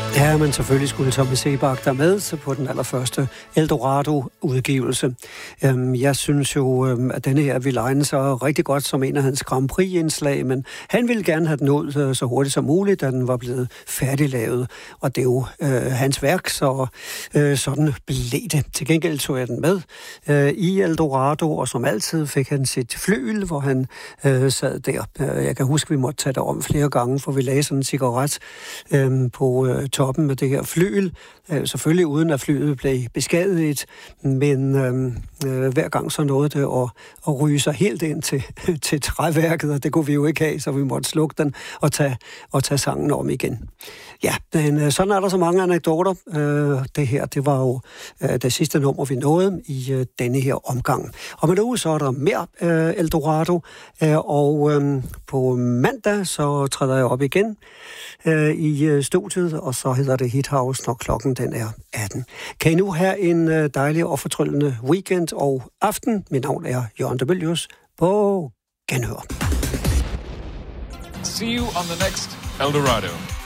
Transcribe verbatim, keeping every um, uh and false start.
Ja, men selvfølgelig skulle Tommy Sebak der med på den allerførste Eldorado-udgivelse. Jeg synes jo, at denne her ville egne sig rigtig godt som en af hans Grand Prix-indslag, men han ville gerne have den ud så hurtigt som muligt, da den var blevet færdiglavet. Og det er jo øh, hans værk, så øh, sådan blev det. Til gengæld tog jeg den med øh, i Eldorado, og som altid fik han sit flygel, hvor han øh, sad der. Jeg kan huske, at vi måtte tage det om flere gange, for vi lagde sådan en cigaret øh, på øh, toppen med det her flygel. Øh, selvfølgelig uden at flyet blev beskadiget, men øh, øh, hver gang så nåede det at, at ryge sig helt ind til, til træværket, og det kunne vi jo ikke have, så vi måtte slukke den og tage, og tage sangen om igen. Ja, men øh, sådan er der så mange anekdoter. Øh, det her, det var jo øh, det sidste nummer, vi nåede i øh, denne her omgang. Og med nu så er der mere øh, Eldorado, øh, og øh, på mandag så træder jeg op igen øh, i øh, studiet, og så hedder det Hit House, når klokken den er atten. Kan I nu have en øh, dejlig og fortryllende weekend og aften? Mit navn er Jørgen de Bølius. På genhør. See you on the next Eldorado.